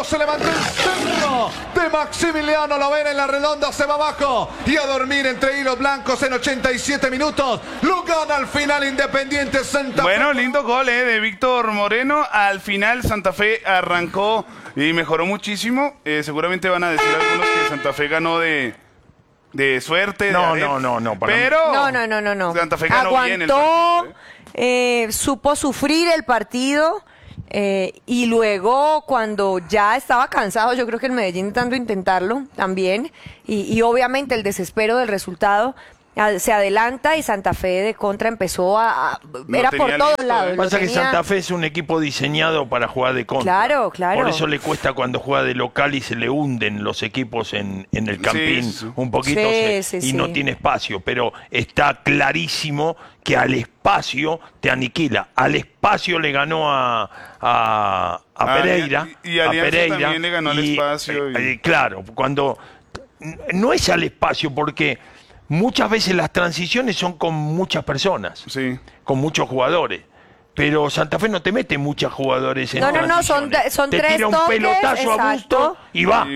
se levantó el centro de Maximiliano Lovera en la redonda, se va abajo y a dormir entre hilos blancos en 87 minutos. Lo gana al final Independiente Santa Fe. Bueno, lindo gol de Víctor Moreno. Al final Santa Fe arrancó y mejoró muchísimo. Seguramente van a decir algunos que Santa Fe ganó de suerte. No. Pero no. Santa Fe ganó bien el Aguantó, partido, supo sufrir el partido. Y luego cuando ya estaba cansado, yo creo que el Medellín intentando intentarlo también, y obviamente el desespero del resultado, se adelanta y Santa Fe de contra empezó era por todos lados. Lo que pasa es que Santa Fe es un equipo diseñado para jugar de contra. Claro. Por eso le cuesta cuando juega de local y se le hunden los equipos en el campín un poquito y no tiene espacio. Pero está clarísimo que al espacio te aniquila. Al espacio le ganó a Pereira. Y a Pereira también le ganó al espacio. Claro, cuando no es al espacio porque muchas veces las transiciones son con muchas personas, con muchos jugadores. Pero Santa Fe no te mete muchos jugadores en transiciones. Son te tres tira un toques, pelotazo a gusto y va.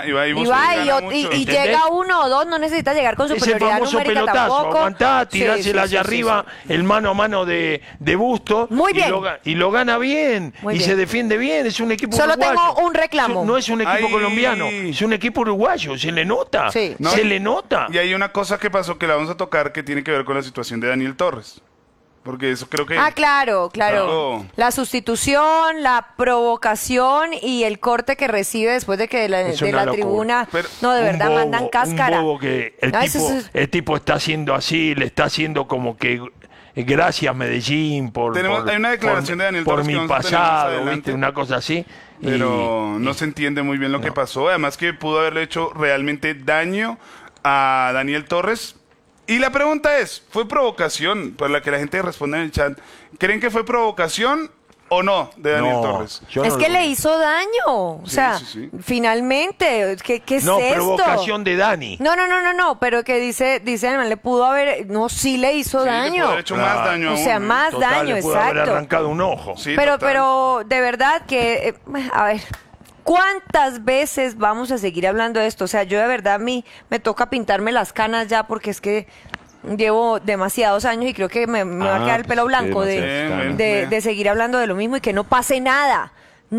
Y llega uno o dos, no necesita llegar con superioridad numérica numérica pelotazo, tampoco. aguantá, tirársela allá arriba, el mano a mano de Busto. Muy bien. Y lo gana bien, se defiende bien, es un equipo Solo uruguayo. tengo un reclamo. No es un equipo colombiano, es un equipo uruguayo, se le nota, se le nota. Y hay una cosa que pasó que la vamos a tocar que tiene que ver con la situación de Daniel Torres. Porque eso creo que... Claro. La sustitución, la provocación y el corte que recibe después de que de la tribuna... No, de verdad, mandan cáscara. Un bobo que el tipo está haciendo así, le está haciendo como que... Gracias, Medellín, hay una declaración de Daniel Torres por mi pasado, ¿viste? Una cosa así. Pero no se entiende muy bien lo que pasó. Además que pudo haberle hecho realmente daño a Daniel Torres. Y la pregunta es, ¿fue provocación? Por la que la gente responde en el chat. ¿Creen que fue provocación o no de Daniel Torres? Es que le hizo daño. O sea, finalmente, ¿qué es esto? No, provocación de Dani. No, pero que dice le pudo haber... No, sí le hizo daño. Le pudo haber hecho más daño aún. O sea, más daño, le pudo haber arrancado un ojo. Pero de verdad que... a ver... ¿Cuántas veces vamos a seguir hablando de esto? O sea, yo de verdad me toca pintarme las canas ya porque es que llevo demasiados años y creo que me va a quedar el pelo blanco de seguir hablando de lo mismo y que no pase nada.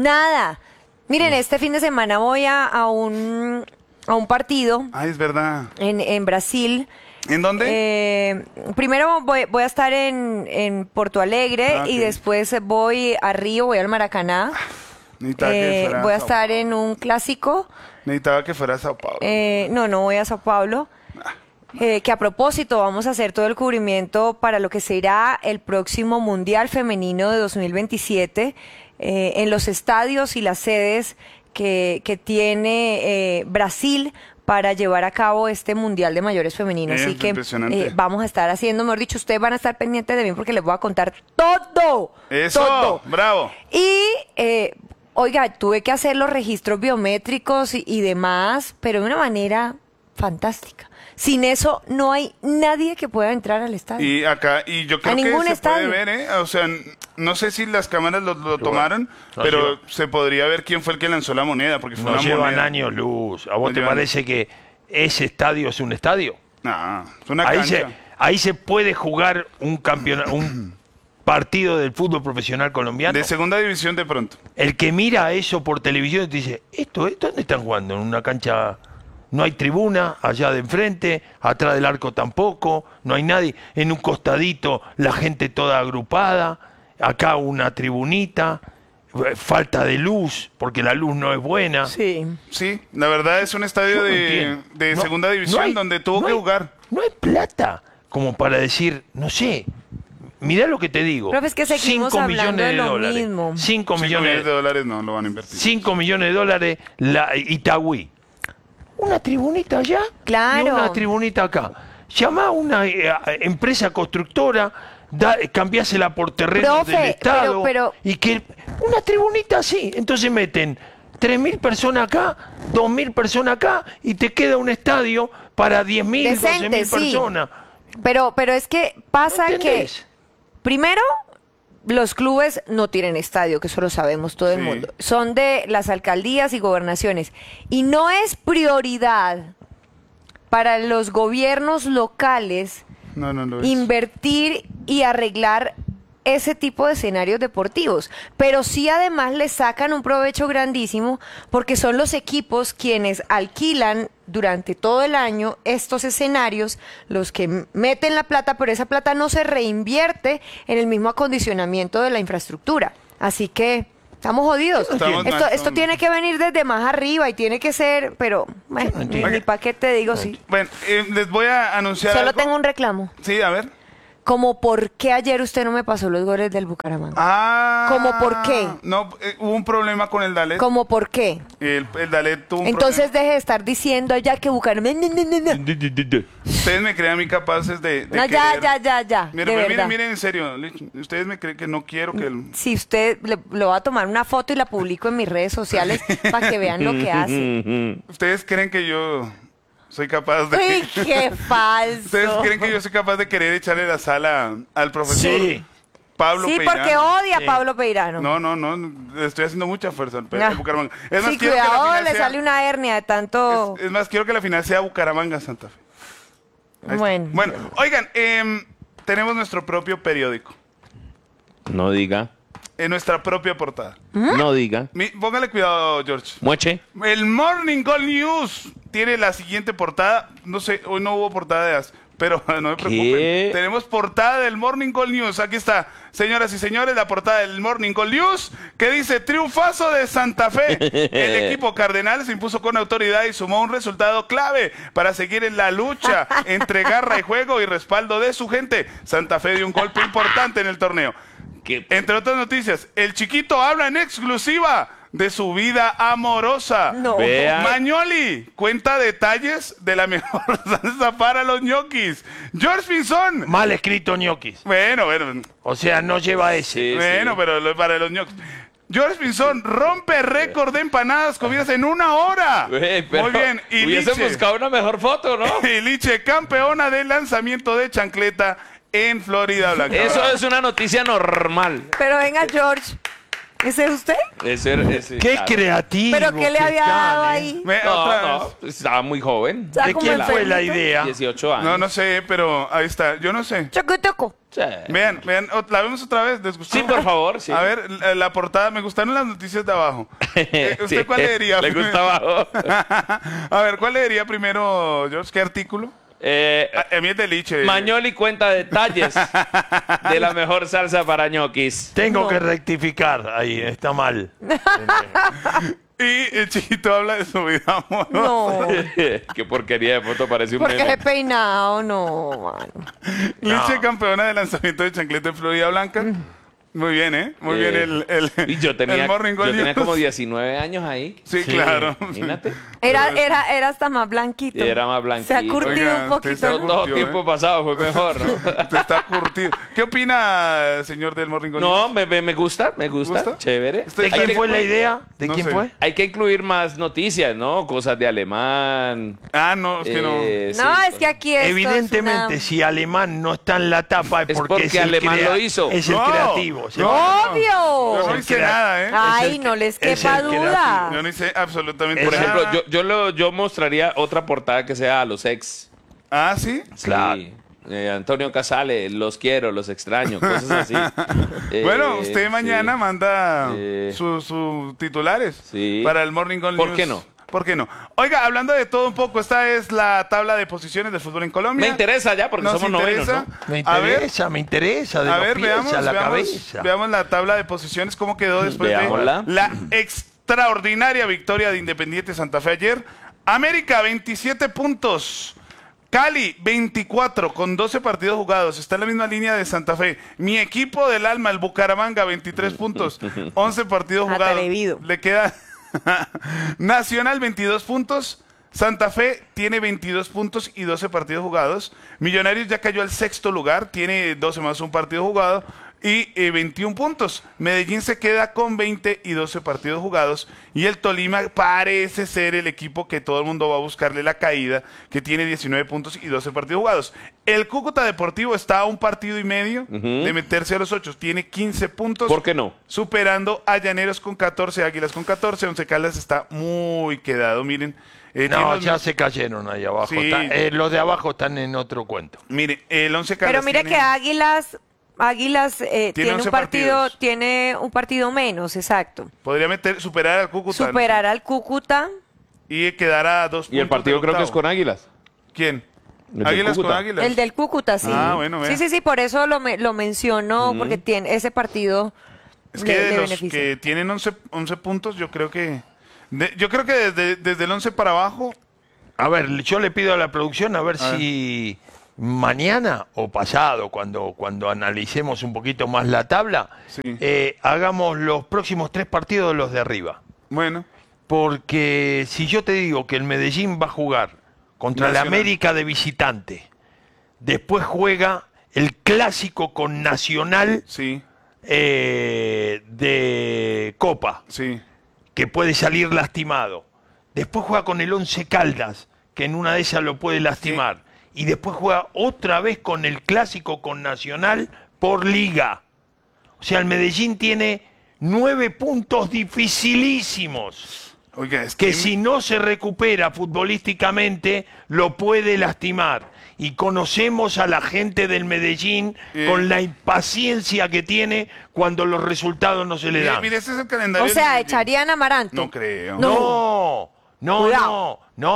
Miren, este fin de semana voy a un partido. Es verdad. En Brasil. ¿En dónde? Primero voy a estar en Porto Alegre y después voy a Río, voy al Maracaná. Voy a estar en un clásico. Necesitaba que fuera a Sao Paulo. No voy a Sao Paulo. Que a propósito vamos a hacer todo el cubrimiento para lo que será el próximo Mundial Femenino de 2027 en los estadios y las sedes que tiene Brasil para llevar a cabo este Mundial de Mayores Femeninos. Así que vamos a estar haciendo, mejor dicho, ustedes van a estar pendientes de mí porque les voy a contar todo. Eso, todo. Bravo. Y... oiga, tuve que hacer los registros biométricos y demás, pero de una manera fantástica. Sin eso no hay nadie que pueda entrar al estadio. Y yo creo que se puede ver, o sea, no sé si las cámaras lo tomaron, pero se podría ver quién fue el que lanzó la moneda, porque fue una moneda. Llevan años luz. ¿A vos te parece que ese estadio es un estadio? No, es una cancha. Ahí se puede jugar un campeonato, partido del fútbol profesional colombiano. De segunda división de pronto. El que mira eso por televisión te dice, ¿esto dónde están jugando? En una cancha, no hay tribuna allá de enfrente, atrás del arco tampoco, no hay nadie, en un costadito la gente toda agrupada, acá una tribunita, falta de luz, porque la luz no es buena. Sí, la verdad es un estadio de segunda división donde tuvo que jugar. No hay plata como para decir, no sé... Mirá lo que te digo. Pero es que seguimos 5 millones de lo dólares. mismo. 5 millones de dólares no lo van a invertir. 5 millones de dólares la Itagüí. Una tribunita allá y una tribunita acá. Llamá a una empresa constructora, cambiásela por terreno del Estado. Y que una tribunita así. Entonces meten 3.000 personas acá, 2.000 personas acá y te queda un estadio para 10.000, 12.000 personas. Pero es que pasa que... Primero, los clubes no tienen estadio, que eso lo sabemos todo el Sí. mundo. Son de las alcaldías y gobernaciones. Y no es prioridad para los gobiernos locales No lo es. invertir y arreglar ese tipo de escenarios deportivos, pero sí además le sacan un provecho grandísimo porque son los equipos quienes alquilan durante todo el año estos escenarios, los que meten la plata, pero esa plata no se reinvierte en el mismo acondicionamiento de la infraestructura. Así que estamos jodidos. Estamos mal, Esto estamos- tiene que venir desde más arriba y tiene que ser, pero bueno, entiendo. ni pa' qué te digo, sí. Bueno, les voy a anunciar Solo algo. tengo un reclamo. Sí, a ver. Como por qué ayer usted no me pasó los goles del Bucaramanga. Ah. ¿Cómo por qué? No, hubo un problema con el Dalet. ¿Cómo por qué? El Dalet tuvo un Entonces problema. deje de estar diciendo ya que Bucaramanga. Ustedes me creen a mí capaces de No, ya, querer- ya. Miren, de pero verdad. miren, en serio. Ustedes me creen que no quiero que el... Si usted lo va a tomar una foto y la publico en mis redes sociales para que vean lo que hace. Ustedes creen que yo soy capaz de... Uy, qué falso. ¿Ustedes creen que yo soy capaz de querer echarle la sala al profesor Sí. Pablo Sí, Peirano? porque odia Sí. a Pablo Peirano. No, le estoy haciendo mucha fuerza al No. Bucaramanga. Es más, Sí, quiero que la cuidado, final le sea- sale una hernia de tanto. es más, quiero que la final sea Bucaramanga-Santa Fe. Ahí está. Bueno. Bueno, oigan, tenemos nuestro propio periódico, No diga, en nuestra propia portada. no diga. Póngale cuidado, George. Mueche. El Morning Call News tiene la siguiente portada. No sé, hoy no hubo portada de as, pero no me preocupen. ¿Qué? Tenemos portada del Morning Call News. Aquí está, señoras y señores, la portada del Morning Call News que dice: triunfazo de Santa Fe. El equipo cardenal se impuso con autoridad y sumó un resultado clave para seguir en la lucha entre garra y juego y respaldo de su gente. Santa Fe dio un golpe importante en el torneo. ¿Qué? Entre otras noticias, el chiquito habla en exclusiva de su vida amorosa. No. Vea. Mañoli cuenta detalles de la mejor salsa para los ñoquis. George Pinzón. Mal escrito ñoquis. Bueno, O sea, no lleva ese. Sí, bueno, pero para los ñoquis. George Pinzón rompe récord de empanadas comidas en 1 hora. Pero Muy bien. Y hubiese Liche, buscado una mejor foto, ¿no? y Liche, campeona del lanzamiento de chancleta en Florida Blanca. Eso es una noticia normal. Pero venga, George. ¿Ese es usted? Ese, Qué claro. creativo. ¿Pero qué le que había están, dado ¿eh? ahí? Otra No, vez. no, estaba muy joven. Está ¿De como quién fue la enfermito. idea? 18 años. No sé, pero ahí está. Yo no sé. Chocotoco. Sí. Vean, la vemos otra vez. ¿Les gustó? Sí, por favor, sí. A ver, la portada. Me gustaron las noticias de abajo. ¿Usted Sí, cuál leería? Le gusta abajo. A ver, ¿cuál leería primero, George? ¿Qué artículo? A mí es de Liche. Mañoli cuenta detalles de la mejor salsa para ñoquis. Tengo que rectificar ahí, está mal. Y el chiquito habla de su vida amorosa. No. Qué porquería de foto, parece un Porque meme. ese peinado, no, mano. Liche, campeona de lanzamiento de chancleta en Florida Blanca. Muy bien, ¿eh? Muy bien Y yo tenía, el Morning Call yo tenía News. como 19 años ahí. Sí, Sí. claro. Imagínate. Era hasta más blanquito. Y era más Se ha blanquito. curtido Oiga, un poquito. usted Todo curtió, tiempo pasado fue mejor, ¿no? Te está curtido. ¿Qué opina, señor del Morning Call No, News? me gusta, me gusta. ¿Gusta? Chévere. Usted- ¿De quién que- fue la idea? ¿De No quién sé. fue? Hay que incluir más noticias, ¿no? Cosas de alemán. Ah, no, es que no. No, sí, es que aquí esto Evidentemente, es si Alemán no está en la tapa es Es porque, porque el Alemán lo hizo. Es el No, creativo. es el- no, ¡Obvio! Yo no Es hice el crea- nada, ¿eh? Ay, el no les es quepa el duda. Yo no hice absolutamente Por Esa- nada. ejemplo, yo mostraría otra portada que sea a los ex. Ah, ¿sí? Claro. Sí. Antonio Casale, los quiero, los extraño, cosas así. Bueno, usted sí. mañana manda Sí. sus titulares Sí. para el Morning Call ¿Por News. qué no? ¿Por qué no? Oiga, hablando de todo un poco, esta es la tabla de posiciones del fútbol en Colombia. Me interesa ya porque Nos somos novenos, interesa. ¿no? Me A ver, interesa, de a los ver, pies veamos, a la veamos, cabeza. veamos la tabla de posiciones, cómo quedó después Veámosla. de la extraordinaria victoria de Independiente Santa Fe ayer. América, 27 puntos. Cali, 24, con 12 partidos jugados. Está en la misma línea de Santa Fe. Mi equipo del alma, el Bucaramanga, 23 puntos. 11 partidos jugados. Atrevido. Le queda Nacional, 22 puntos. Santa Fe tiene 22 puntos y 12 partidos jugados. Millonarios ya cayó al 6º lugar, tiene 12 más un partido jugado. y 21 puntos. Medellín se queda con 20 y 12 partidos jugados. Y el Tolima parece ser el equipo que todo el mundo va a buscarle la caída, que tiene 19 puntos y 12 partidos jugados. El Cúcuta Deportivo está a un partido y medio de meterse a los 8. Tiene 15 puntos. ¿Por qué no? Superando a Llaneros con 14, Águilas con 14. Once Caldas está muy quedado, miren. No, ya se cayeron ahí abajo. Sí. Los de abajo están en otro cuento. Mire, el Once Caldas Pero mire tiene- que Águilas tiene 11 un partido, partidos. tiene un partido menos, exacto. podría superar al Cúcuta. Superar al Cúcuta. Y quedar a 2 puntos. Y el partido del creo que es octavo. con Águilas. ¿Quién? El del Águilas con Cúcuta. Águilas. El del Cúcuta, sí. Ah, bueno, vea. sí, por eso lo menciono, porque tiene ese partido Es que le de los beneficia. que tienen 11 puntos, yo creo que desde el 11 para abajo. A ver, yo le pido a la producción a ver si mañana o pasado, cuando analicemos un poquito más la tabla, Sí. hagamos los próximos 3 partidos de los de arriba. Bueno, Porque si yo te digo que el Medellín va a jugar contra el Nacional. América de visitante, después juega el clásico con Nacional sí, de Copa, sí. que puede salir lastimado. Después juega con el Once Caldas, que en una de esas lo puede lastimar. Y después juega otra vez con el clásico con Nacional por Liga. O sea, el Medellín tiene 9 puntos dificilísimos, Oiga, es que si no se recupera futbolísticamente, lo puede lastimar. Y conocemos a la gente del Medellín con la impaciencia que tiene cuando los resultados no se le dan. Mire, este es el calendario. O sea, del Medellín. echarían a Amaranto. No creo. No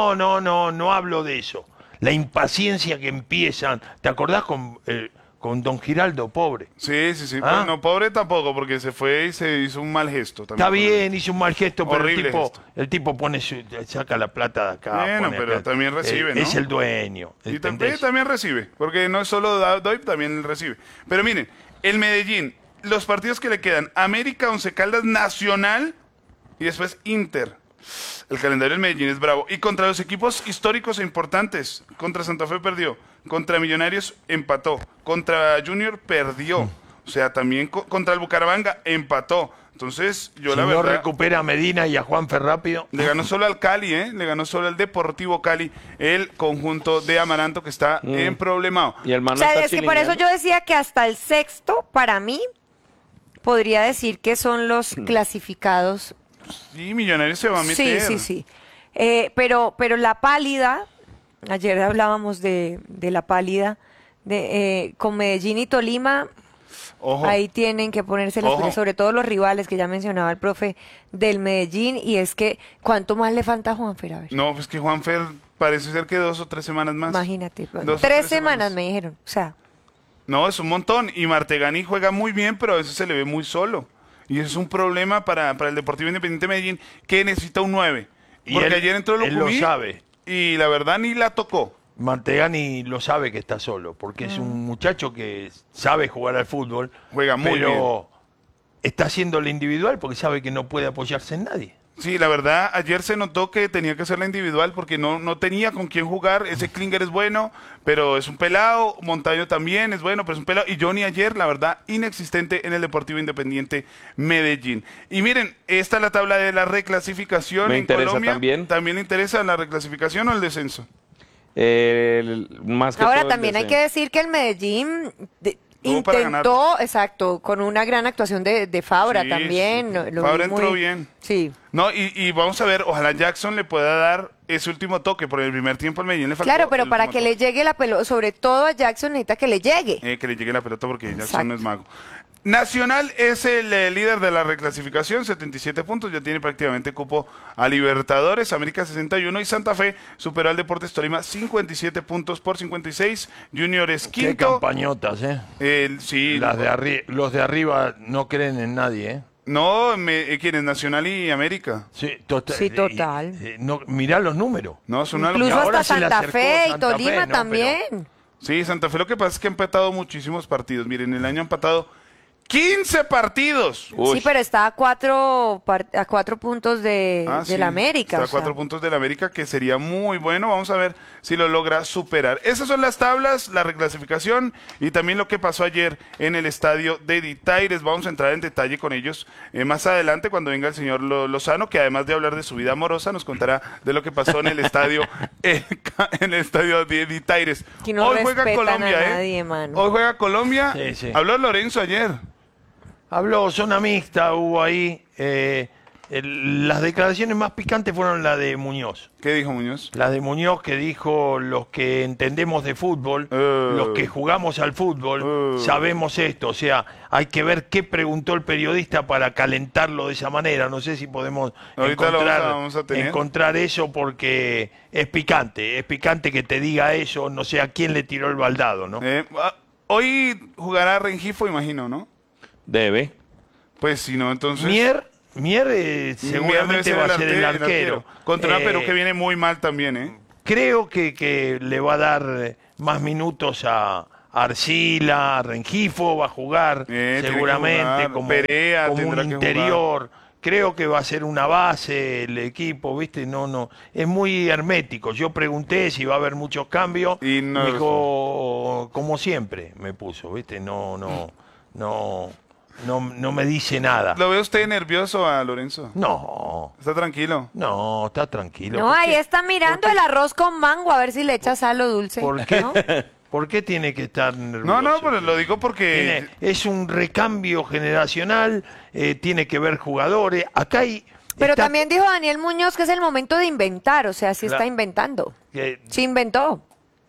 hablo de eso. La impaciencia que empiezan. ¿Te acordás con Don Giraldo, pobre? Sí. ¿Ah? No, pobre tampoco, porque se fue y se hizo un mal gesto. También Está bien, hizo un mal gesto, pero Horrible gesto. el tipo saca la plata de acá. Bueno, pero también recibe, ¿no? Es el dueño. Y ¿entendés? también recibe, porque no es solo doy, también recibe. Pero miren, el Medellín, los partidos que le quedan, América, Once Caldas, Nacional y después Inter. El calendario del Medellín es bravo. Y contra los equipos históricos e importantes, contra Santa Fe perdió, contra Millonarios empató, contra Junior perdió, o sea, también contra el Bucaramanga empató. Entonces, yo Si la no verdad... recupera a Medina y a Juanfer rápido. Le ganó solo al Cali, le ganó solo al Deportivo Cali, el conjunto de Amaranto que está en problemado. Y el man O no sea, está es que por eso chilingueando. yo decía que hasta el sexto, para mí, podría decir que son los clasificados. Sí, Millonarios se va a meter. Sí. Pero la pálida, ayer hablábamos de la pálida, con Medellín y Tolima, Ojo. ahí tienen que ponerse las Ojo. pilas, sobre todo los rivales que ya mencionaba el profe del Medellín, y es que, ¿cuánto más le falta a Juanfer? A ver, No, pues que Juanfer parece ser que 2 o 3 semanas más. imagínate, 2 o 3 semanas me dijeron, o sea, No, es un montón. Y Martegani juega muy bien, pero a veces se le ve muy solo. Y eso es un problema para el Deportivo Independiente de Medellín, que necesita un 9. Y Porque él- ayer entró él lo Lucumí sabe. y la verdad ni la tocó. Mantegani lo sabe que está solo, porque es un muchacho que sabe jugar al fútbol, Juega muy pero está haciendo la individual porque sabe que no puede apoyarse en nadie. Sí, la verdad, ayer se notó que tenía que hacer la individual porque no tenía con quién jugar. Ese Klinger es bueno, pero es un pelado. Montaño también es bueno, pero es un pelado. Y Johnny ayer, la verdad, inexistente en el Deportivo Independiente Medellín. Y miren, esta es la tabla de la reclasificación Me en interesa Colombia. también. ¿También le interesa la reclasificación o el descenso? Más que ahora todo el también hay que descenso. decir que el Medellín Tuvo para intentó, exacto, con una gran actuación de Fabra Sí, también. sí. Lo Fabra vi entró muy- bien. Sí. No, y vamos a ver, ojalá Jackson le pueda dar ese último toque, porque en el primer tiempo al Medellín le faltó. Claro, pero el para último que le llegue la pelota, sobre todo a Jackson necesita que le llegue. que le llegue la pelota porque Jackson Exacto. no es mago. Nacional es el líder de la reclasificación, 77 puntos, ya tiene prácticamente cupo a Libertadores, América 61 y Santa Fe superó al Deportes Tolima 57 puntos por 56, Junior es Qué quinto. campañotas, ¿eh? Sí, Los de arriba no creen en nadie, ¿eh? no, ¿quién es? Nacional y América. Sí, Sí, total. No, mirá los números. No, es una Incluso locura. ahora hasta se le Santa acercó Fe y Santa Fe, Tolima ¿no? también. Sí, Santa Fe lo que pasa es que ha empatado muchísimos partidos. Miren, el año ha empatado 15 partidos. Sí, pero está a cuatro puntos de Ah, sí, la América. Está o a sea. 4 puntos del América, que sería muy bueno. Vamos a ver si lo logra superar. Esas son las tablas, la reclasificación y también lo que pasó ayer en el estadio de Ditaires. Vamos a entrar en detalle con ellos más adelante cuando venga el señor Lozano, que además de hablar de su vida amorosa, nos contará de lo que pasó en el estadio en el estadio de Ditaires. Aquí no Hoy juega respetan Colombia, a nadie, mano. Hoy juega Colombia. Sí, sí. Habló Lorenzo ayer. Habló zona mixta, hubo ahí. Las declaraciones más picantes fueron las de Muñoz. ¿Qué dijo Muñoz? Las de Muñoz, que dijo: los que entendemos de fútbol, los que jugamos al fútbol, sabemos esto. O sea, hay que ver qué preguntó el periodista para calentarlo de esa manera. No sé si podemos Ahorita lo vamos a tener. encontrar eso, porque es picante que te diga eso, no sé a quién le tiró el baldado, ¿no? Hoy jugará Rengifo, imagino, ¿no? Debe. Pues si no, entonces... Mier debe seguramente va a ser el arquero. Contra una Perú que viene muy mal también, ¿eh? Creo que le va a dar más minutos a Arcila, a Rengifo, va a jugar Tiene que seguramente jugar. como, Perea como un tendrá que interior. Creo que va a ser una base el equipo, ¿viste? No, es muy hermético. Yo pregunté si va a haber muchos cambios. Y no me dijo, como siempre, me puso, ¿viste? No me dice nada. ¿Lo ve usted nervioso a Lorenzo? No, ¿Está tranquilo? está tranquilo. No, ¿Por ahí qué? está mirando el arroz con mango a ver si le echa sal o dulce. ¿Por qué? ¿no? ¿Por qué tiene que estar nervioso? No, pero lo digo porque... Es un recambio generacional, tiene que ver jugadores. Acá hay... Pero está- también dijo Daniel Muñoz que es el momento de inventar, o sea, sí está Claro. inventando. que, Sí inventó.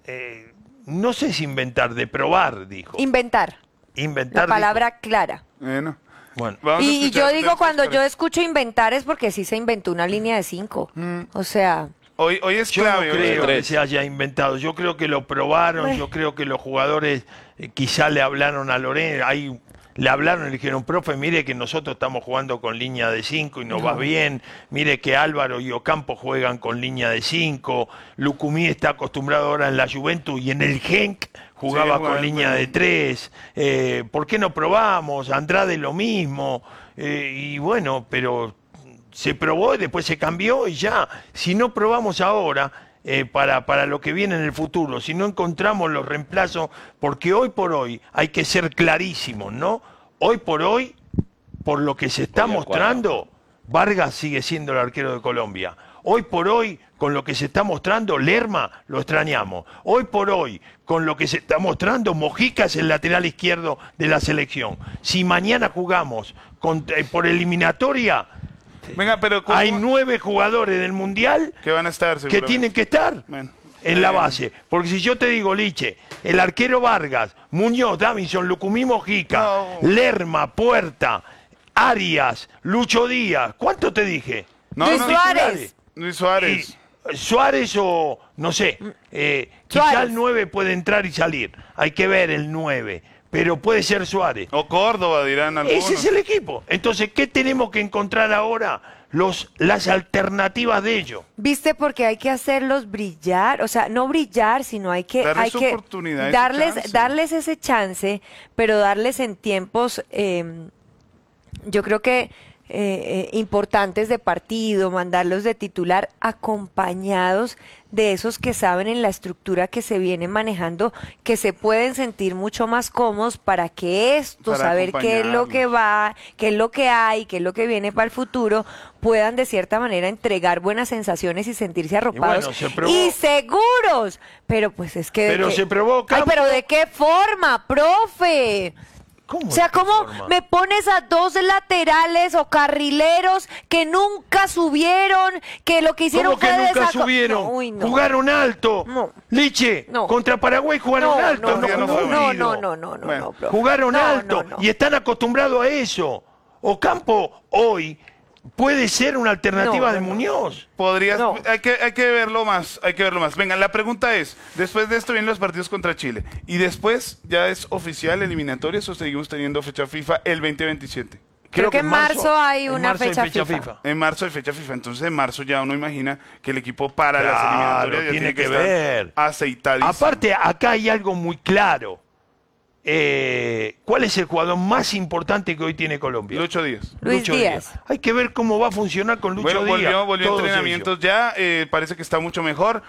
no sé si inventar, de probar, dijo. Inventar. Inventar. La palabra clara. Bueno, Bueno, vamos a Y yo escuchar digo, ustedes cuando tres. yo escucho inventar es porque sí se inventó una línea de 5. O sea, Hoy es yo no clave. hoy es creo clave. que se haya inventado. Yo creo que lo probaron. Bueno. Yo creo que los jugadores quizá le hablaron a Lorenzo. Ahí le hablaron y le dijeron: profe, mire que nosotros estamos jugando con línea de 5 y nos va bien. Mire que Álvaro y Ocampo juegan con línea de 5. Lucumí está acostumbrado ahora en la Juventus y en el Genk jugaba Sí, con bueno, línea de 3. ¿Por qué no probamos? Andrade lo mismo. Y bueno, pero se probó y después se cambió y ya. Si no probamos ahora, para lo que viene en el futuro, si no encontramos los reemplazos, porque hoy por hoy hay que ser clarísimos, ¿no? Hoy por hoy, por lo que se está Estoy de acuerdo. mostrando, Vargas sigue siendo el arquero de Colombia. Hoy por hoy, con lo que se está mostrando, Lerma lo extrañamos. Hoy por hoy, con lo que se está mostrando, Mojica es el lateral izquierdo de la selección. Si mañana jugamos por eliminatoria, Venga, pero ¿cómo- hay 9 jugadores del Mundial que van a estar que seguramente? tienen que estar Bueno, en la base. Porque si yo te digo, Liche, el arquero Vargas, Muñoz, Davinson, Lucumí, Mojica, No. Lerma, Puerta, Arias, Lucho Díaz, ¿cuánto te dije? Luis Suárez. Luis Suárez. Y Suárez o, no sé, quizá Suárez. el 9 puede entrar y salir. Hay que ver el 9, pero puede ser Suárez. O Córdoba, dirán algunos. Ese es el equipo. Entonces, ¿qué tenemos que encontrar ahora? Las alternativas de ello. ¿viste? Porque hay que hacerlos brillar, o sea, no brillar, sino hay que, Darles hay que oportunidad, ese chance. darles ese chance, pero darles en tiempos, yo creo que importantes de partido, mandarlos de titular acompañados de esos que saben en la estructura que se viene manejando, que se pueden sentir mucho más cómodos para que esto, Para saber qué es lo que va, qué es lo que hay, qué es lo que viene para el futuro, puedan de cierta manera entregar buenas sensaciones y sentirse arropados bueno, se probó. y seguros. Pero pues es que... Pero se probó Ay, Campo. pero ¿de qué forma, profe? ¿Cómo O sea, de qué ¿cómo forma? me pones a 2 laterales o carrileros que nunca subieron, que lo que hicieron ¿Cómo que fue nunca desaco- subieron? No, uy, no. Jugaron alto. No. Liche, No. contra Paraguay jugaron No, alto. no, ya no no, fue no, unido. no, Bueno, profe. Jugaron No, alto no, no. y están acostumbrados a eso. Ocampo hoy puede ser una alternativa No, de no, no. Muñoz. Podrías, No. hay que verlo más, hay que verlo más. Venga, la pregunta es, después de esto vienen los partidos contra Chile y después ya es oficial eliminatorias o seguimos teniendo fecha FIFA el 2027. Creo que en marzo hay en una marzo hay fecha FIFA. En marzo hay fecha FIFA, entonces en marzo ya uno imagina que el equipo para las Claro, eliminatorias ya tiene que estar ver. aceitadísimo. Aparte, acá hay algo muy claro. ¿cuál es el jugador más importante que hoy tiene Colombia? Lucho Díaz. Luis Díaz. Hay que ver cómo va a funcionar con Lucho Bueno, Díaz. volvió a Todos entrenamientos ya, parece que está mucho mejor.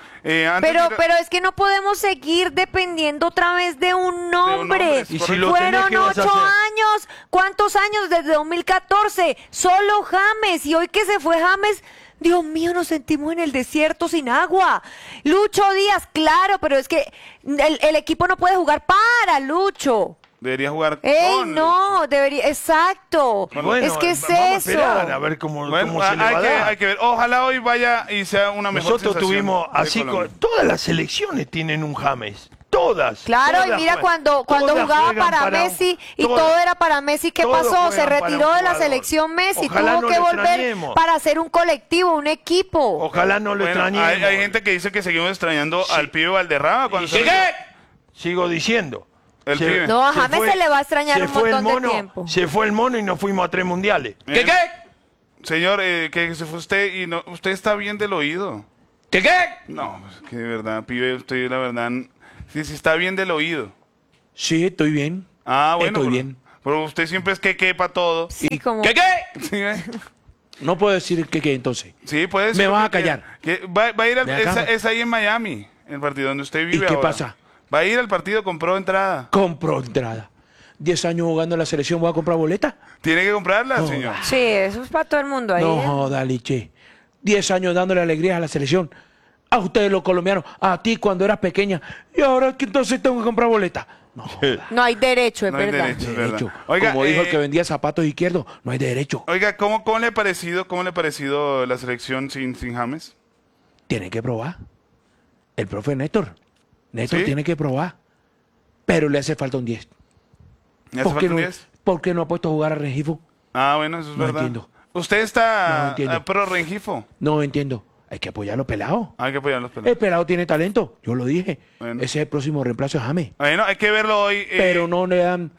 Pero es que no podemos seguir dependiendo otra vez de un nombre. ¿Y si lo tenés, Fueron qué vas a 8 hacer? años. ¿Cuántos años? Desde 2014. Solo James. Y hoy que se fue James, Dios mío, nos sentimos en el desierto sin agua. Lucho Díaz, claro, pero es que el equipo no puede jugar para Lucho. Debería jugar ¡Ey, con no! Debería, exacto. Y bueno, es que es vamos a eso. esperar a ver cómo se le va a dar. hay que ver. Ojalá hoy vaya y sea una mejor Nosotros sensación tuvimos, de así Colombia. todas las selecciones tienen un James. Todas. Claro, todas y mira juegan. cuando Todas jugaba juegan para Messi y todas. todo era para Messi, ¿qué Todos pasó? Se juegan para retiró un de la jugador. selección Messi, Ojalá tuvo no que lo volver extrañemos. para hacer un colectivo, un equipo. Ojalá no lo Bueno, extrañemos. hay gente que dice que seguimos extrañando al pibe Valderrama cuando se Sigo diciendo. El pibe. No, a James se le va a extrañar un montón de tiempo. Se fue el mono y nos fuimos a 3 mundiales. ¿Qué? Señor, que se fue usted y no, usted está bien del oído. ¿Qué? No, es que de verdad, pibe, usted la verdad, sí está bien del oído. Sí, estoy bien. Ah, bueno. Estoy pero- bien. Pero usted siempre es que para todo. Sí, como... ¿Qué? Sí, ¿eh? No puedo decir que entonces. Sí, puede Me ser. vas a porque- callar. que va a ir Me acaba. es ahí en Miami, el partido donde usted vive qué ahora. pasa? Va a ir al partido, compró entrada. Compro entrada. 10 años jugando en la selección, ¿voy a comprar boleta? Tiene que comprarla, No. señor. Sí, eso es para todo el mundo ahí. No joda, Liche. 10 años dándole alegrías a la selección. A ustedes los colombianos, a ti cuando eras pequeña. Y ahora que entonces tengo que comprar boleta. No joda. No hay derecho, es No hay verdad. derecho. Es Derecho. verdad. Oiga, Como dijo el que vendía zapatos izquierdos, no hay derecho. Oiga, ¿cómo le ha parecido la selección sin James? Tiene que probar. El profe Néstor. Néstor ¿Sí? tiene que probar. Pero le hace falta un 10. ¿Le hace ¿Por qué falta un no, 10? ¿Por qué no ha puesto a jugar a Rengifo? Ah, bueno, eso es No verdad. entiendo. Usted No está entiendo. pro Rengifo. No entiendo. Hay que apoyar a los pelados. Hay que apoyar a los pelados. El pelado tiene talento, yo lo dije. Bueno. Ese es el próximo reemplazo de James. Bueno, hay que verlo hoy. Pero no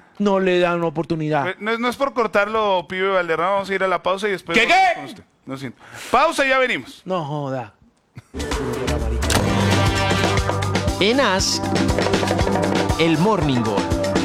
le dan oportunidad. No es por cortarlo, pibe Valderrama. Vamos a ir a la pausa y después. ¿Qué? volvemos con usted. Lo siento. Pausa y ya venimos. No joda. En AS, el Morning Gol.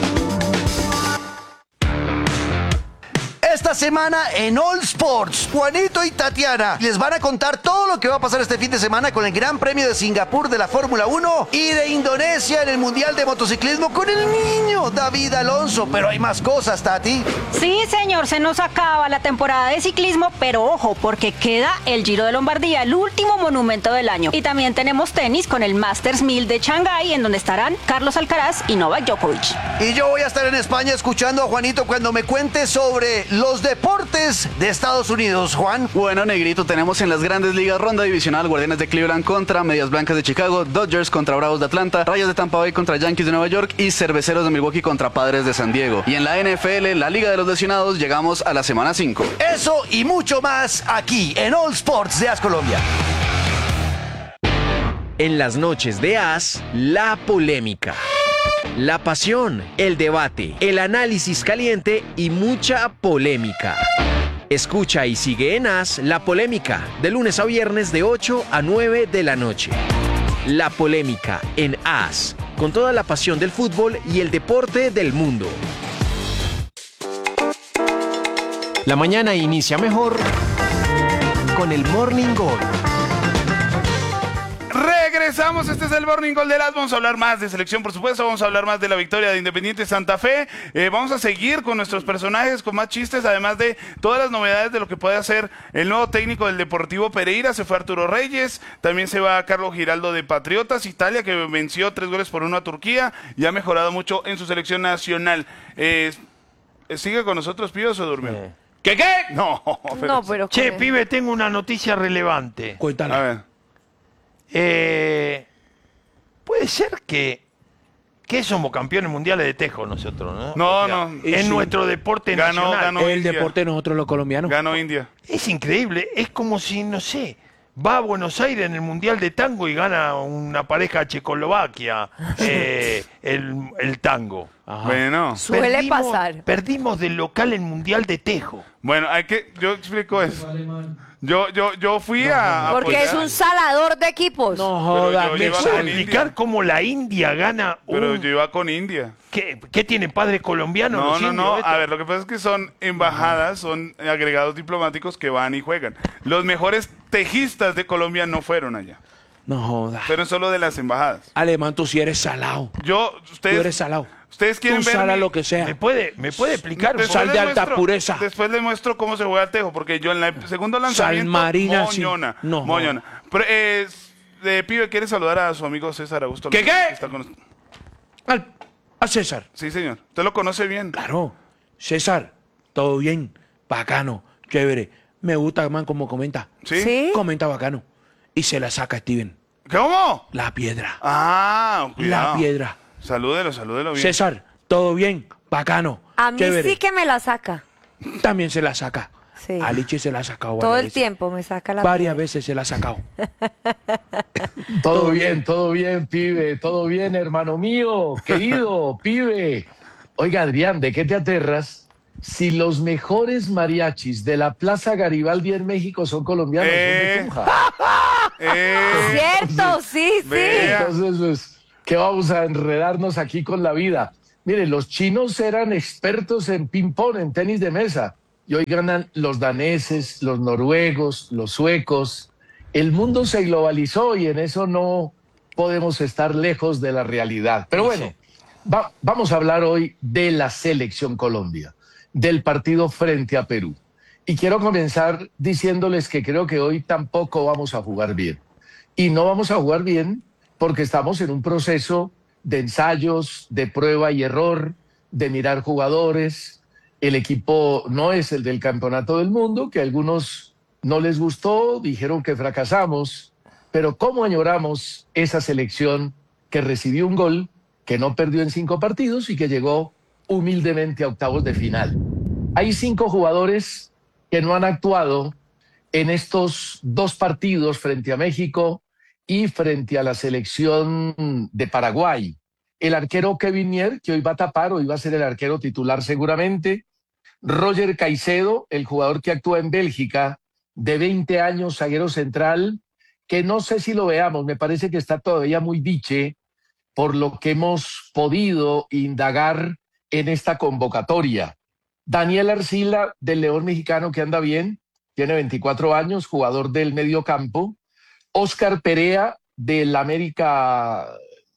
Esta semana en All Sports, Juanito y Tatiana les van a contar todo lo que va a pasar este fin de semana con el Gran Premio de Singapur de la Fórmula 1 y de Indonesia en el Mundial de Motociclismo con el niño David Alonso. Pero hay más cosas, Tati. Sí, señor, se nos acaba la temporada de ciclismo, pero ojo, porque queda el Giro de Lombardía, el último monumento del año. Y también tenemos tenis con el Masters 1000 de Shanghái, en donde estarán Carlos Alcaraz y Novak Djokovic. Y yo voy a estar en España escuchando a Juanito cuando me cuente sobre los deportes de Estados Unidos. Juan. Bueno, negrito, tenemos en las grandes ligas ronda divisional Guardianes de Cleveland contra Medias Blancas de Chicago, Dodgers contra Bravos de Atlanta, Rayos de Tampa Bay contra Yankees de Nueva York y Cerveceros de Milwaukee contra Padres de San Diego. Y en la NFL, la Liga de los Lesionados, llegamos a la semana 5. Eso y mucho más aquí en All Sports de AS Colombia. En las noches de AS, la polémica. La pasión, el debate, el análisis caliente y mucha polémica. Escucha y sigue en AS La Polémica, de lunes a viernes de 8 a 9 de la noche. La Polémica en AS, con toda la pasión del fútbol y el deporte del mundo. La mañana inicia mejor con el Morning Gol. Regresamos, este es el Morning Gol de las. Vamos a hablar más de selección, por supuesto. Vamos a hablar más de la victoria de Independiente Santa Fe. Vamos a seguir con nuestros personajes, con más chistes, además de todas las novedades de lo que puede hacer el nuevo técnico del Deportivo Pereira. Se fue Arturo Reyes, también se va Carlos Giraldo de Patriotas. Italia, que venció 3-1 a Turquía y ha mejorado mucho en su selección nacional. ¿Sigue con nosotros, Pío, o se durmió? ¿Qué? No, No, pero... Che, con- pibe, tengo una noticia relevante. Cuéntala. A ver. Puede ser que somos campeones mundiales de tejo nosotros, ¿no? No, O sea, no. Es Sí. nuestro deporte Ganó, nacional. ganó. El India. deporte de nosotros los colombianos. Ganó India. Es increíble. Es como si, no sé, va a Buenos Aires en el Mundial de Tango y gana una pareja Checoslovaquia el tango. Bueno. Suele pasar. Perdimos del local el Mundial de Tejo. Bueno, yo explico eso. Yo fui a Porque apoyar, es un salador de equipos. No pero jodas, yo ¿Me iba puede con explicar India. cómo la India gana Pero yo iba con India. ¿Qué tiene padre colombiano? No, los no, indios, no. esto? A ver, lo que pasa es que son embajadas, son agregados diplomáticos que van y juegan. Los mejores tejistas de Colombia no fueron allá. No jodas. Fueron solo de las embajadas. Alemán, tú sí eres salado. Tú Ustedes eres salado. Ustedes quieren Tú ver sala mi- lo que sea. ¿Me puede explicar? Después Sal de les alta pureza. Después les muestro cómo se juega el tejo, porque yo en el segundo lanzamiento, Marina, sí. moñona, No. moñona. Pero, pibe, ¿quiere saludar a su amigo César Augusto? ¿Qué? Que está con- A César. Sí, señor. Usted lo conoce bien. Claro. César, todo bien. Bacano. Chévere. Me gusta, man, como comenta. ¿Sí? ¿Sí? Comenta bacano. Y se la saca Steven. ¿Cómo? La piedra. Ah, cuidado. La piedra. Salúdelo bien. César, todo bien. Bacano. A mí Chévere. sí que me la saca. También se la saca. Sí. A Lichi se la ha sacado Todo varias el veces. tiempo me saca la Varias veces se la ha sacado. Todo bien, pibe, todo bien, hermano mío, querido pibe. Oiga, Adrián, ¿de qué te aterras? Si los mejores mariachis de la Plaza Garibaldi en México son colombianos, son de Tunja. Cierto, sí, sí. Vea. Entonces, pues, ¿qué vamos a enredarnos aquí con la vida? Mire, los chinos eran expertos en ping-pong, en tenis de mesa, y hoy ganan los daneses, los noruegos, los suecos. El mundo se globalizó y en eso no podemos estar lejos de la realidad. Pero bueno, vamos a hablar hoy de la Selección Colombia, del partido frente a Perú. Y quiero comenzar diciéndoles que creo que hoy tampoco vamos a jugar bien. Y no vamos a jugar bien porque estamos en un proceso de ensayos, de prueba y error, de mirar jugadores. El equipo no es el del Campeonato del Mundo, que a algunos no les gustó, dijeron que fracasamos, pero cómo añoramos esa selección que recibió un gol, que no perdió en 5 partidos y que llegó humildemente a octavos de final. Hay 5 jugadores que no han actuado en estos 2 partidos frente a México y frente a la selección de Paraguay. El arquero Kevin Mier, que hoy va a tapar, hoy va a ser el arquero titular seguramente. Roger Caicedo, el jugador que actúa en Bélgica, de 20 años, zaguero central, que no sé si lo veamos, me parece que está todavía muy biche por lo que hemos podido indagar en esta convocatoria. Daniel Arcila, del León Mexicano, que anda bien, tiene 24 años, jugador del medio campo. Oscar Perea, del América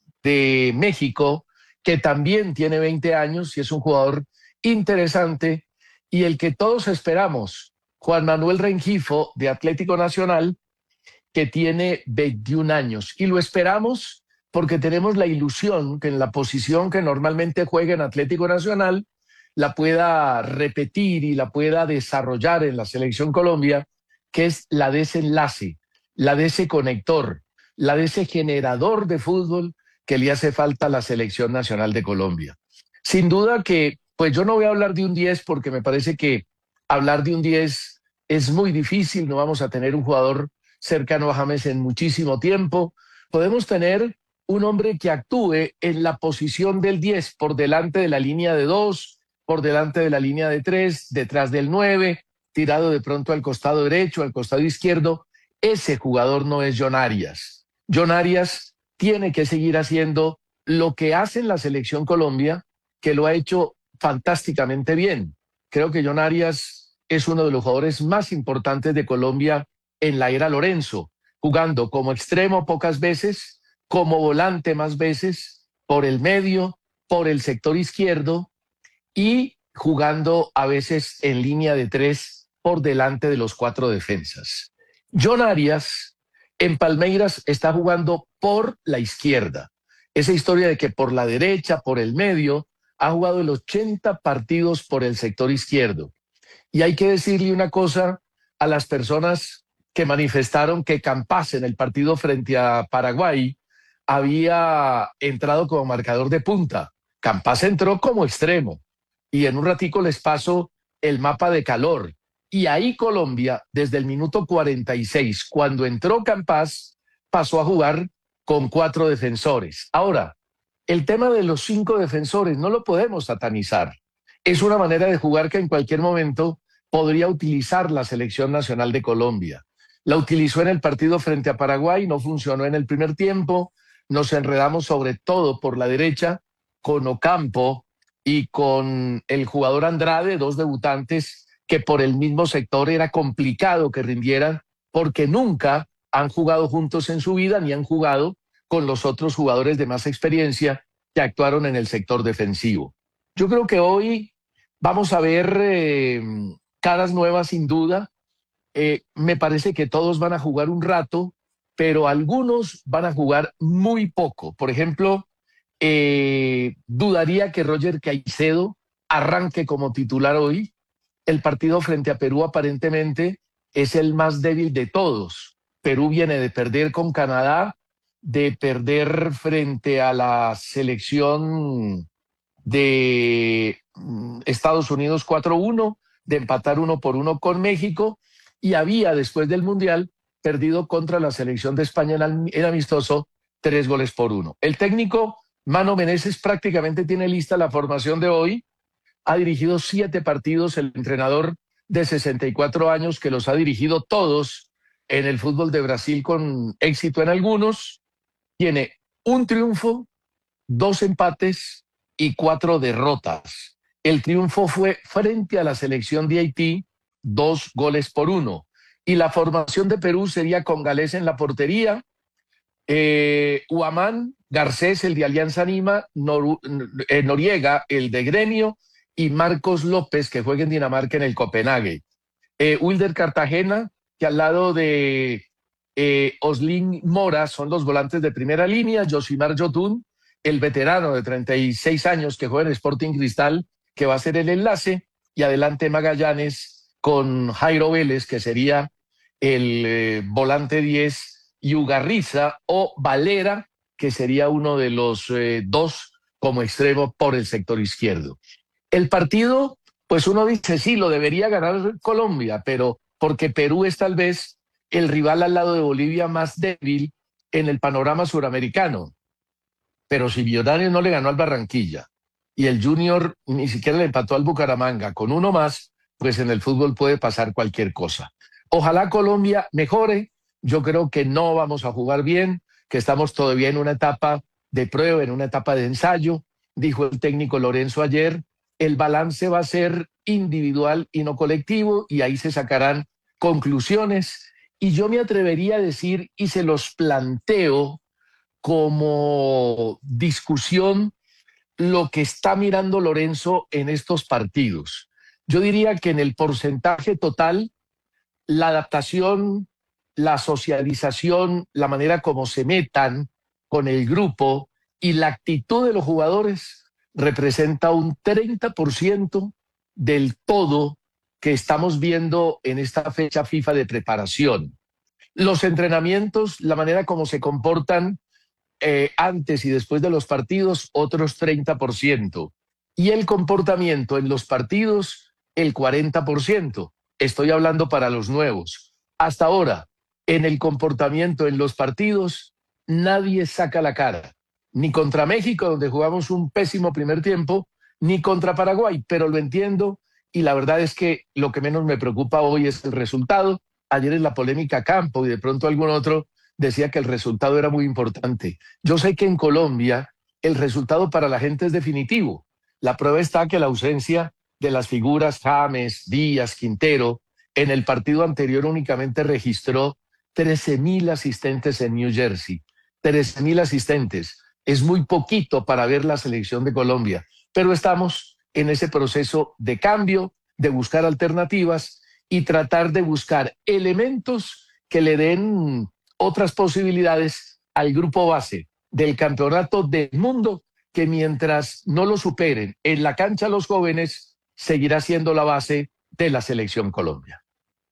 de México, que también tiene 20 años y es un jugador interesante. Y el que todos esperamos, Juan Manuel Rengifo, de Atlético Nacional, que tiene 21 años. Y lo esperamos porque tenemos la ilusión que en la posición que normalmente juega en Atlético Nacional, la pueda repetir y la pueda desarrollar en la Selección Colombia, que es la de ese enlace, la de ese conector, la de ese generador de fútbol que le hace falta a la Selección Nacional de Colombia. Sin duda que, pues yo no voy a hablar de un 10 porque me parece que hablar de un 10 es muy difícil, no vamos a tener un jugador cercano a James en muchísimo tiempo. Podemos tener un hombre que actúe en la posición del 10 por delante de la línea de 2, por delante de la línea de 3, detrás del 9, tirado de pronto al costado derecho, al costado izquierdo. Ese jugador no es John Arias. John Arias tiene que seguir haciendo lo que hace en la Selección Colombia, que lo ha hecho fantásticamente bien. Creo que John Arias es uno de los jugadores más importantes de Colombia en la era Lorenzo, jugando como extremo pocas veces, como volante más veces, por el medio, por el sector izquierdo y jugando a veces en línea de 3 por delante de los 4 defensas. John Arias en Palmeiras está jugando por la izquierda. Esa historia de que por la derecha, por el medio, ha jugado el 80 partidos por el sector izquierdo. Y hay que decirle una cosa a las personas que manifestaron que Campas en el partido frente a Paraguay había entrado como marcador de punta. Campas entró como extremo. Y en un ratico les paso el mapa de calor. Y ahí Colombia, desde el minuto 46, cuando entró Campas, pasó a jugar con 4 defensores. Ahora, El tema de los 5 defensores no lo podemos satanizar. Es una manera de jugar que en cualquier momento podría utilizar la Selección Nacional de Colombia. La utilizó en el partido frente a Paraguay, no funcionó en el primer tiempo. Nos enredamos sobre todo por la derecha con Ocampo y con el jugador Andrade, 2 debutantes que por el mismo sector era complicado que rindieran porque nunca han jugado juntos en su vida ni han jugado con los otros jugadores de más experiencia que actuaron en el sector defensivo. Yo creo que hoy vamos a ver caras nuevas sin duda. Me parece que todos van a jugar un rato, pero algunos van a jugar muy poco. Por ejemplo, dudaría que Roger Caicedo arranque como titular hoy. El partido frente a Perú aparentemente es el más débil de todos. Perú viene de perder con Canadá, de perder frente a la selección de Estados Unidos 4-1, de empatar 1-1 con México, y había, después del Mundial, perdido contra la selección de España en amistoso 3-1. El técnico Mano Menezes prácticamente tiene lista la formación de hoy. Ha dirigido 7 partidos, el entrenador de 64 años que los ha dirigido todos en el fútbol de Brasil con éxito en algunos. Tiene 1 triunfo, 2 empates y 4 derrotas. El triunfo fue frente a la selección de Haití, 2-1. Y la formación de Perú sería con Galés en la portería, Huamán, Garcés, el de Alianza Lima, Noriega, el de Gremio, y Marcos López, que juega en Dinamarca en el Copenhague. Wilder Cartagena, que al lado de Oslin Mora son los volantes de primera línea, Josimar Yotun, el veterano de 36 años que juega en Sporting Cristal, que va a ser el enlace, y adelante Magallanes con Jairo Vélez, que sería el volante 10, y Ugarriza o Valera, que sería uno de los 2 como extremo por el sector izquierdo. El partido, pues uno dice, sí, lo debería ganar Colombia, pero porque Perú es tal vez el rival al lado de Bolivia más débil en el panorama suramericano. Pero si Millonarios no le ganó al Barranquilla y el Junior ni siquiera le empató al Bucaramanga con 1 más, pues en el fútbol puede pasar cualquier cosa. Ojalá Colombia mejore. Yo creo que no vamos a jugar bien, que estamos todavía en una etapa de prueba, en una etapa de ensayo. Dijo el técnico Lorenzo ayer, el balance va a ser individual y no colectivo, y ahí se sacarán conclusiones. Y yo me atrevería a decir, y se los planteo como discusión, lo que está mirando Lorenzo en estos partidos. Yo diría que en el porcentaje total, la adaptación, la socialización, la manera como se metan con el grupo y la actitud de los jugadores representa un 30% del todo que estamos viendo en esta fecha FIFA de preparación. Los entrenamientos, la manera como se comportan antes y después de los partidos, otros 30%. Y el comportamiento en los partidos, el 40%. Estoy hablando para los nuevos. Hasta ahora, en el comportamiento en los partidos, nadie saca la cara. Ni contra México, donde jugamos un pésimo primer tiempo, ni contra Paraguay, pero lo entiendo, y la verdad es que lo que menos me preocupa hoy es el resultado. Ayer en la polémica Campo y de pronto algún otro decía que el resultado era muy importante. Yo sé que en Colombia el resultado para la gente es definitivo. La prueba está que la ausencia de las figuras James, Díaz, Quintero, en el partido anterior únicamente registró 13,000 asistentes en New Jersey. 13,000 asistentes. Es muy poquito para ver la selección de Colombia, pero estamos en ese proceso de cambio, de buscar alternativas y tratar de buscar elementos que le den otras posibilidades al grupo base del campeonato del mundo, que mientras no lo superen en la cancha los jóvenes, seguirá siendo la base de la selección Colombia.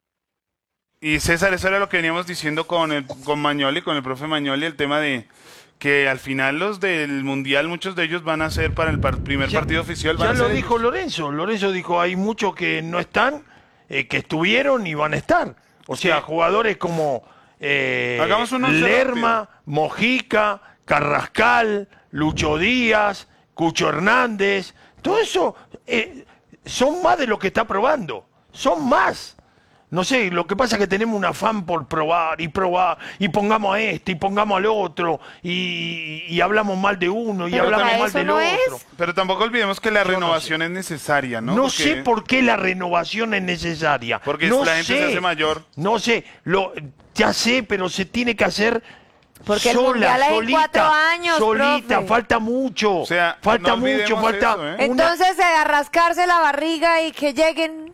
Y César, eso era lo que veníamos diciendo con Magnoli, con el profe Magnoli, el tema de que al final los del Mundial, muchos de ellos van a ser para el primer partido oficial. Ya lo dijo Lorenzo. Lorenzo dijo, hay muchos que no están, que estuvieron y van a estar. O sea, jugadores como Hagamos un once Lerma, rápido. Mojica, Carrascal, Lucho Díaz, Cucho Hernández, todo eso son más de lo que está probando, son más. No sé, lo que pasa es que tenemos un afán por probar, y pongamos a este, y pongamos al otro, y hablamos mal de uno, y Pero hablamos para mal eso del no otro. es. Pero tampoco olvidemos que la renovación es necesaria, ¿no? No sé por qué la renovación es necesaria. Porque no la gente se hace mayor. No sé, ya sé, pero se tiene que hacer Porque el sola, Mundial es en solita, 4 años, solita, profe. falta mucho. O sea, falta no mucho, olvidemos falta eso, ¿eh? Entonces, a rascarse la barriga y que lleguen.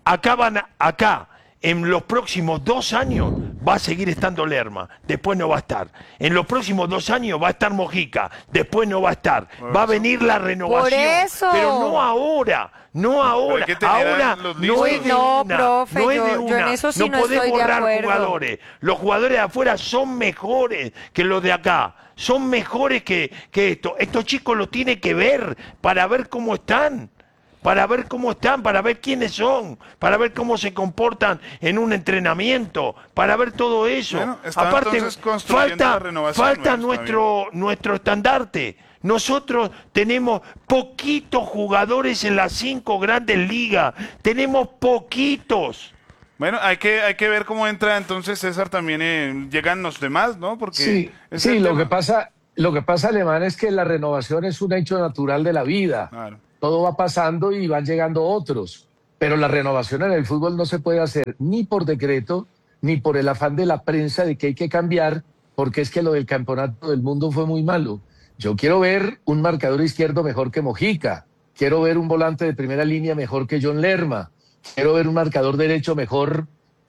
Acá, en los próximos 2 años va a seguir estando Lerma, después no va a estar. En los próximos 2 años va a estar Mojica, después no va a estar. Va a venir la renovación. Por eso. Pero no ahora. No ahora, hay que tener ahora los no es de No, una, profe, no es yo de en una. eso sí no no podés estoy de borrar acuerdo. jugadores. Los jugadores de afuera son mejores que los de acá. Son mejores que esto. Estos chicos lo tienen que ver para ver cómo están. Para ver cómo están, para ver quiénes son, para ver cómo se comportan en un entrenamiento, para ver todo eso. Bueno, están Aparte, entonces construyendo la renovación, falta bueno, está nuestro estandarte. Nosotros tenemos poquitos jugadores en las 5 grandes ligas. Tenemos poquitos. Bueno, hay que ver cómo entra entonces César también, llegan los demás, ¿no? Porque Sí, es sí, el lo tema. que pasa, Alemán, es que la renovación es un hecho natural de la vida. Claro. Todo va pasando y van llegando otros. Pero la renovación en el fútbol no se puede hacer ni por decreto, ni por el afán de la prensa de que hay que cambiar, porque es que lo del campeonato del mundo fue muy malo. Yo quiero ver un marcador izquierdo mejor que Mojica. Quiero ver un volante de primera línea mejor que John Lerma. Quiero ver un marcador derecho mejor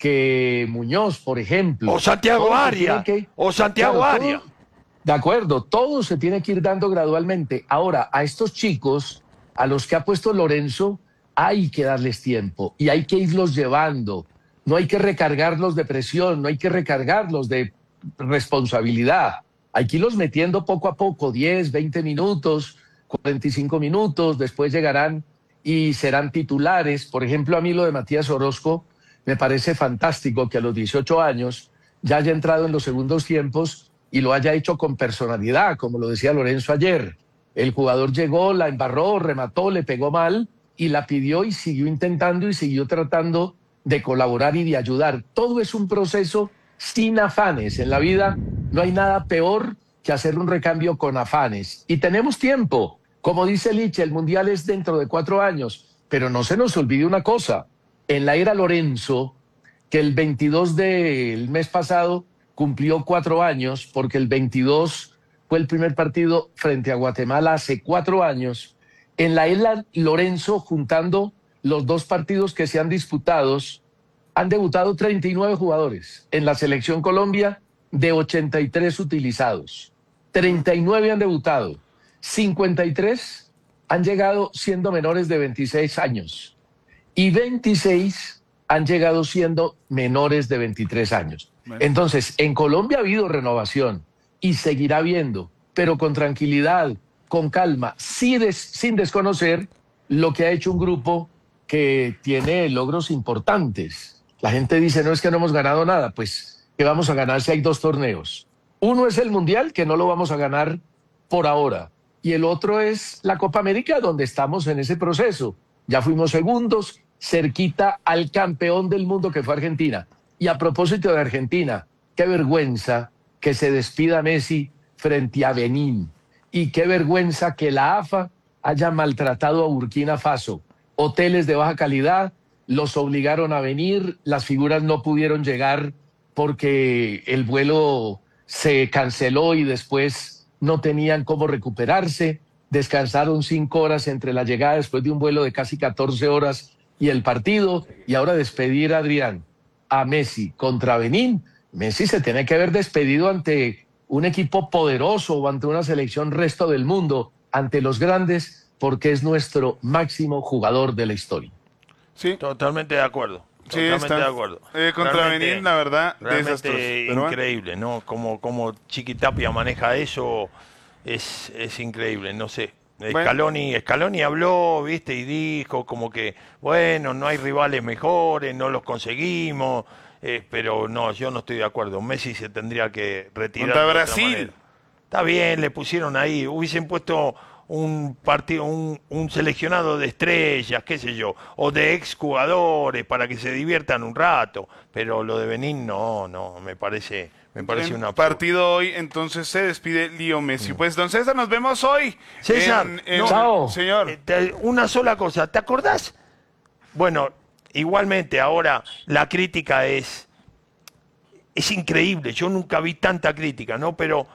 que Muñoz, por ejemplo. O Santiago Todo se Arias. tiene que- O Santiago Claro, Arias. de acuerdo, todo se tiene que ir dando gradualmente. Ahora, a estos chicos, a los que ha puesto Lorenzo, hay que darles tiempo y hay que irlos llevando. No hay que recargarlos de presión, no hay que recargarlos de responsabilidad. Hay que irlos metiendo poco a poco, 10, 20 minutos, 45 minutos, después llegarán y serán titulares. Por ejemplo, a mí lo de Matías Orozco me parece fantástico que a los 18 años ya haya entrado en los segundos tiempos y lo haya hecho con personalidad, como lo decía Lorenzo ayer. El jugador llegó, la embarró, remató, le pegó mal y la pidió y siguió intentando y siguió tratando de colaborar y de ayudar. Todo es un proceso sin afanes. En la vida no hay nada peor que hacer un recambio con afanes. Y tenemos tiempo. Como dice Liche, el Mundial es dentro de 4 años. Pero no se nos olvide una cosa. En la era Lorenzo, que el 22 del mes pasado cumplió 4 años, porque el 22 fue el primer partido frente a Guatemala hace 4 años. En la era Lorenzo, juntando los 2 partidos que se han disputado, han debutado 39 jugadores. En la selección Colombia, de 83 utilizados. 39 han debutado. 53 han llegado siendo menores de 26 años. Y 26 han llegado siendo menores de 23 años. Entonces, en Colombia ha habido renovación y seguirá habiendo, pero con tranquilidad, con calma, sin desconocer lo que ha hecho un grupo que tiene logros importantes. La gente dice, no es que no hemos ganado nada. Pues, ¿qué vamos a ganar si hay 2 torneos? Uno es el Mundial, que no lo vamos a ganar por ahora. Y el otro es la Copa América, donde estamos en ese proceso. Ya fuimos segundos, cerquita al campeón del mundo que fue Argentina. Y a propósito de Argentina, qué vergüenza que se despida Messi frente a Benín. Y qué vergüenza que la AFA haya maltratado a Burkina Faso. Hoteles de baja calidad, los obligaron a venir, las figuras no pudieron llegar porque el vuelo se canceló y después no tenían cómo recuperarse. Descansaron 5 horas entre la llegada después de un vuelo de casi 14 horas y el partido. Y ahora despedir, Adrián, a Messi contra Benín. Messi se tiene que haber despedido ante un equipo poderoso o ante una selección resto del mundo, ante los grandes, porque es nuestro máximo jugador de la historia. Sí, Totalmente de acuerdo. sí, Totalmente está. de acuerdo. Contra Benín, la verdad, Realmente desastroso. Pero bueno. increíble, ¿no? Como Chiquitapia maneja eso es increíble, no sé. Scaloni habló, viste, y dijo como que, bueno, no hay rivales mejores, no los conseguimos, pero no, yo no estoy de acuerdo. Messi se tendría que retirar Contra de otra Brasil. manera. Está bien, le pusieron ahí, hubiesen puesto un partido, un seleccionado de estrellas, qué sé yo, o de exjugadores para que se diviertan un rato, pero lo de Benín no, me parece una partido hoy, entonces se despide Leo Messi. Pues, don César, nos vemos hoy. César, Chao. Señor. Una sola cosa, ¿te acordás? Bueno, igualmente ahora la crítica es increíble, yo nunca vi tanta crítica, ¿no? Pero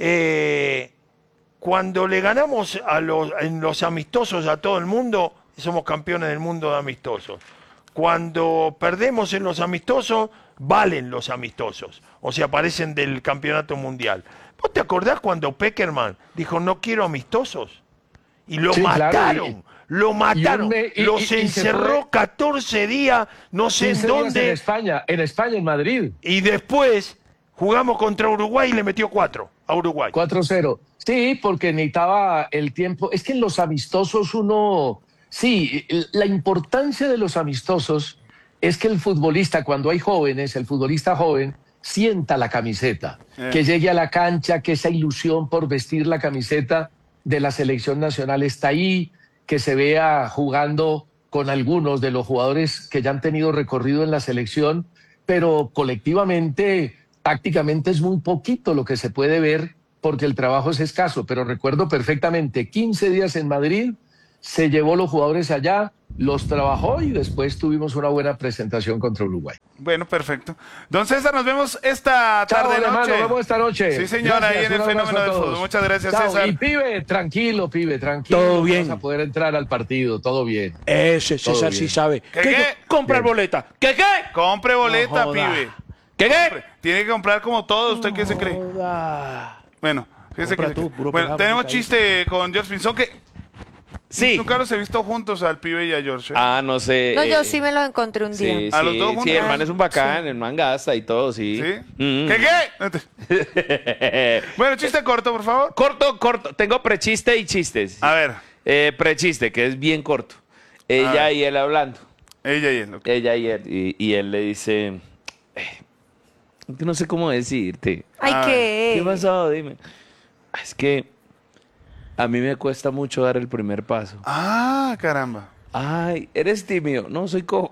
cuando le ganamos en los amistosos a todo el mundo, somos campeones del mundo de amistosos. Cuando perdemos en los amistosos, valen los amistosos, o sea, aparecen del campeonato mundial. ¿Vos te acordás cuando Peckerman dijo no quiero amistosos? Y lo mataron, lo mataron, los encerró 14 días, no sé en dónde. En España, en Madrid. Y después jugamos contra Uruguay y le metió 4 a Uruguay. 4-0. Sí, porque necesitaba el tiempo. Es que en los amistosos sí, la importancia de los amistosos es que el futbolista, cuando hay jóvenes, el futbolista joven, sienta la camiseta, que llegue a la cancha, que esa ilusión por vestir la camiseta de la selección nacional está ahí, que se vea jugando con algunos de los jugadores que ya han tenido recorrido en la selección, pero colectivamente, tácticamente es muy poquito lo que se puede ver porque el trabajo es escaso, pero recuerdo perfectamente, 15 días en Madrid, se llevó los jugadores allá, los trabajó y después tuvimos una buena presentación contra Uruguay. Bueno, perfecto. Don César, nos vemos esta tarde noche. Nos vemos esta noche. Sí, señor, Gracias, ahí en el Fenómeno del Fútbol. Muchas gracias, Chao. César. Y pibe, tranquilo. Todo bien. Vas a poder entrar al partido, todo bien. Ese Todo César bien. sí sabe. ¿Qué? Comprar boleta. ¿Qué? Compre boleta, No joda. pibe. ¿Qué? Tiene que comprar como todo. ¿Usted qué se cree? Bueno, fíjese Compra que... tú, puro Bueno, pelado, tenemos bonita, chiste con George Pinzón que... Sí. Nunca los he visto juntos al pibe y a George. Ah, no sé. No, yo sí me los encontré un día. Sí, ¿A los dos sí, juntos? el man es un bacán, el man gasta y todo, sí. ¿Sí? Mm. ¿Qué? Bueno, chiste corto, por favor. Corto. Tengo prechiste y chistes. A ver. Prechiste, que es bien corto. Ella y él hablando. Ella y él. Ok. Ella y él. Y él le dice... no sé cómo decirte. Ay, ¿Qué ¿qué? pasó? Dime. Es que a mí me cuesta mucho dar el primer paso. Ah, caramba. Ay, ¿eres tímido? No, soy cojo.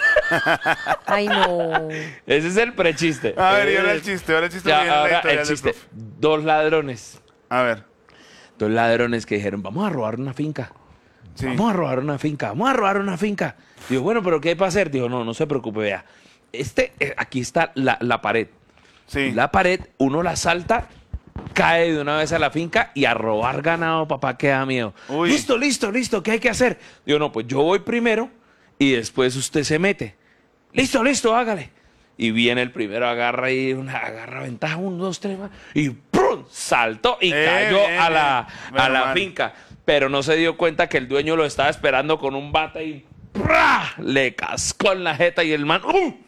Ay, no. Ese es el prechiste. A ver, y ahora el chiste. Ahora el chiste. Ya, viene en la ahora editorial el del chiste. profe. 2 ladrones. A ver. 2 ladrones que dijeron, vamos a robar una finca. Sí. Vamos a robar una finca. Digo, bueno, ¿pero qué hay para hacer? Digo, no se preocupe, vea. Aquí está la pared. Sí. La pared, uno la salta, cae de una vez a la finca y a robar ganado, papá, que da miedo. Uy. Listo, ¿qué hay que hacer? Digo, no, pues yo voy primero y después usted se mete. Listo, hágale. Y viene el primero, agarra ventaja, 1, 2, 3, y ¡prum! Saltó y cayó bien, a la mal. finca. Pero no se dio cuenta que el dueño lo estaba esperando con un bate y ¡prá! Le cascó en la jeta y el man...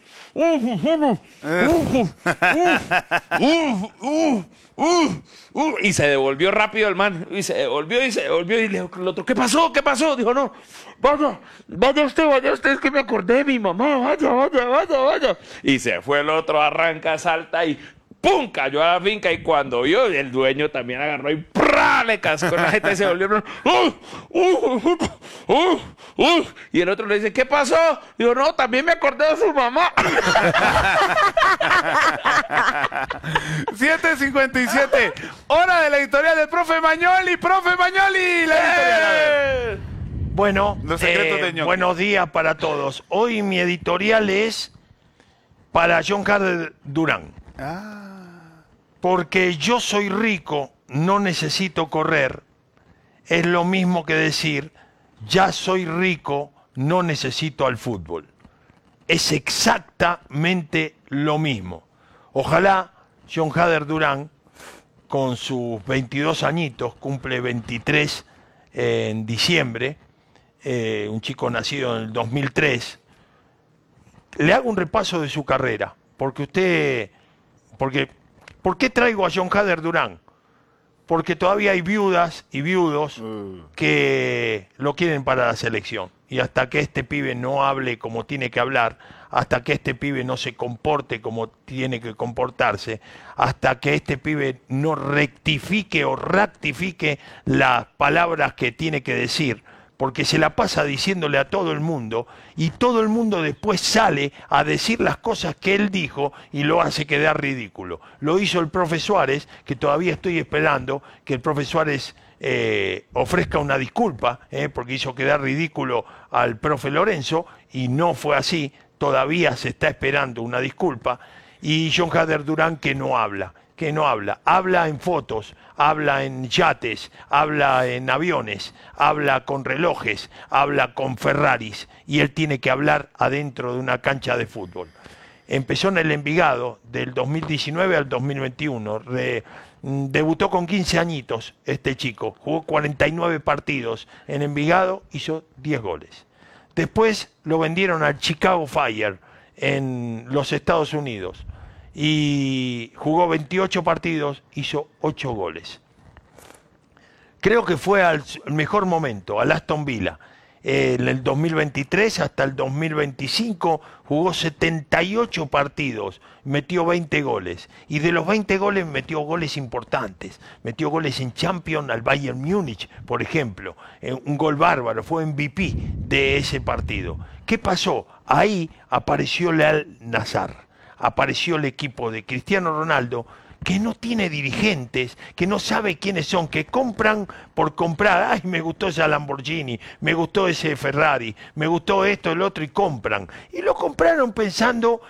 y se devolvió rápido el man. Y se devolvió. Y le dijo el otro, ¿qué pasó? Dijo, no, vaya usted, es que me acordé de mi mamá. Vaya. Y se fue el otro, arranca, salta y ¡pum! Cayó a la finca. Y cuando vio, el dueño también agarró y ¡prá! Le cascó en la jeta y se volvió. Y el otro le dice, ¿qué pasó? Digo, no, también me acordé de su mamá. 7:57. Hora de la editorial del profe Mañoli. ¡Profe Mañoli! La editorial. A ver. Bueno, Los secretos de Ñoqui. buenos días para todos. Hoy mi editorial es para John Harder Durán. Porque yo soy rico, no necesito correr. Es lo mismo que decir, ya soy rico, no necesito al fútbol. Es exactamente lo mismo. Ojalá John Hader Durán, con sus 22 añitos, cumple 23 en diciembre, un chico nacido en el 2003, le hago un repaso de su carrera, ¿por qué traigo a John Hader Durán? porque todavía hay viudas y viudos que lo quieren para la selección. Y hasta que este pibe no hable como tiene que hablar, hasta que este pibe no se comporte como tiene que comportarse, hasta que este pibe no rectifique o rectifique las palabras que tiene que decir, porque se la pasa diciéndole a todo el mundo y todo el mundo después sale a decir las cosas que él dijo y lo hace quedar ridículo. Lo hizo el profe Suárez, que todavía estoy esperando que el profe Suárez ofrezca una disculpa, porque hizo quedar ridículo al profe Lorenzo y no fue así, todavía se está esperando una disculpa. Y John Hader Durán que no habla, habla en fotos, habla en yates, habla en aviones, habla con relojes, habla con Ferraris y él tiene que hablar adentro de una cancha de fútbol. Empezó en el Envigado del 2019 al 2021, debutó con 15 añitos este chico, jugó 49 partidos en Envigado, hizo 10 goles. Después lo vendieron al Chicago Fire en los Estados Unidos y jugó 28 partidos, hizo 8 goles. Creo que fue al mejor momento, al Aston Villa. En el 2023 hasta el 2025 jugó 78 partidos, metió 20 goles. Y de los 20 goles metió goles importantes. Metió goles en Champions al Bayern Múnich, por ejemplo. Un gol bárbaro, fue MVP de ese partido. ¿Qué pasó? Ahí apareció el Al-Nassr. Apareció el equipo de Cristiano Ronaldo, que no tiene dirigentes, que no sabe quiénes son, que compran por comprar. Ay, me gustó esa Lamborghini, me gustó ese Ferrari, me gustó esto, el otro, y compran. Y lo compraron pensando